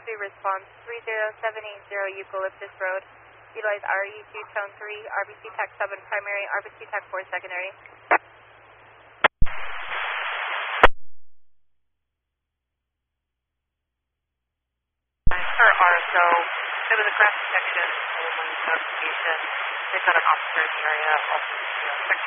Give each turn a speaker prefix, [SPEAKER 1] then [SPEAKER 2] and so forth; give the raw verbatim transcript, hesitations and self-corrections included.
[SPEAKER 1] three response, three zero seven eight zero Eucalyptus Road. Utilize R E two tone three, R B C Tech seven primary, R B C Tech four secondary.
[SPEAKER 2] For R S O, it was a crash detection and notification. They've got an officer in the area, also, you know,